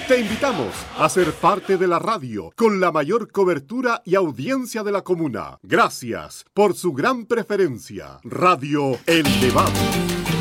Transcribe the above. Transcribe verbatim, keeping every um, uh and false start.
Te invitamos a ser parte de la radio con la mayor cobertura y audiencia de la comuna. Gracias por su gran preferencia. Radio El Debate.